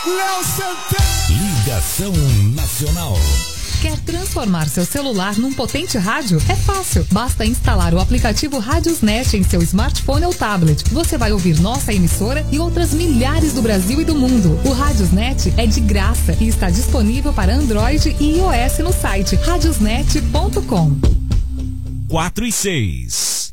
Léo Santana. Ligação Nacional. Quer transformar seu celular num potente rádio? É fácil. Basta instalar o aplicativo Radiosnet em seu smartphone ou tablet. Você vai ouvir nossa emissora e outras milhares do Brasil e do mundo. O Radiosnet é de graça e está disponível para Android e iOS no site radiosnet.com. 4 e 6.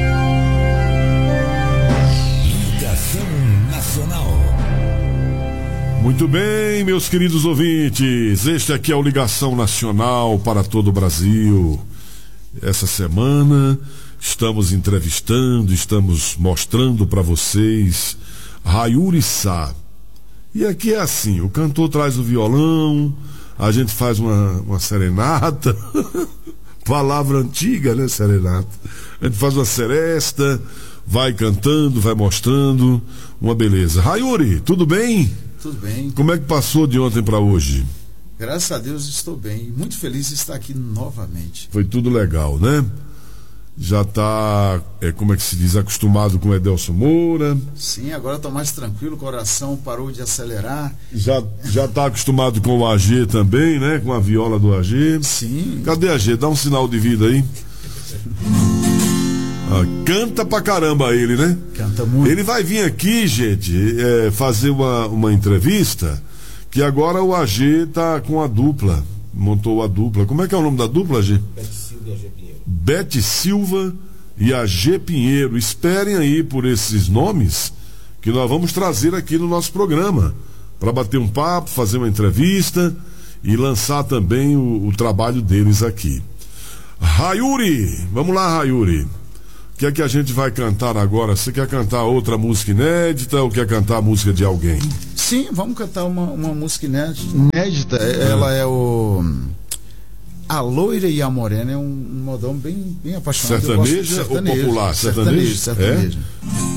Ligação Nacional. Muito bem, meus queridos ouvintes, este aqui é o Ligação Nacional para todo o Brasil. Essa semana estamos entrevistando, estamos mostrando para vocês Rayuri Sá. E aqui é assim, o cantor traz o violão, a gente faz uma serenata, palavra antiga, né, serenata. A gente faz uma seresta, vai cantando, vai mostrando, uma beleza. Rayuri, tudo bem? Tudo bem. Como é que passou de ontem para hoje? Graças a Deus estou bem. Muito feliz de estar aqui novamente. Foi tudo legal, né? Já está, como é que se diz, acostumado com o Edelson Moura. Sim, agora estou mais tranquilo, o coração parou de acelerar. Já está acostumado com o AG também, né? Com a viola do AG. Sim. Cadê AG? Dá um sinal de vida aí. Canta pra caramba ele, né? Canta muito. Ele vai vir aqui, gente, fazer uma entrevista, que agora o AG tá com a dupla, montou a dupla. Como é que é o nome da dupla, AG? Bete Silva e AG Pinheiro. Esperem aí por esses nomes que nós vamos trazer aqui no nosso programa, para bater um papo, fazer uma entrevista e lançar também o trabalho deles aqui. Rayuri, vamos lá, Rayuri. O que é que a gente vai cantar agora? Você quer cantar outra música inédita ou quer cantar a música de alguém? Sim, vamos cantar uma música inédita. Ela é o A Loira e a Morena. É um modão bem apaixonado. Sertaneja ou popular? Sertaneja.